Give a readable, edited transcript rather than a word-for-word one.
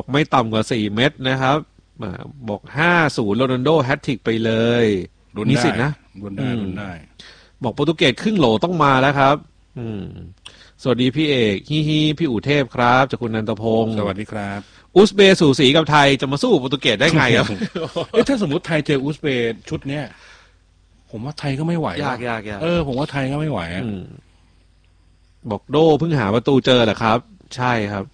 บอกไม่ต่ำกว่า4เม็ดนะครับบอก5-0โรนัลโดแฮตทริกไปเลยมีสิทธิ์นะรุนได้บอกโปรตุเกสครึ่งโหลต้องมาแล้วครับสวัสดีพี่เอกฮิพี่อู๋เทพครับจากคุณนันทพงศ์สวัสดีครับอุซเบย์สูสีกับไทยจะมาสู้โปรตุเกสได้ไงครับถ้าสมมติไทยเจออุซเบย์ชุดเนี้ยผมว่าไทยก็ไม่ไหวยากผมว่าไทยก็ไม่ไหวบอกโดเพิ่งหาประตูเจอแหละครับใช่ครับ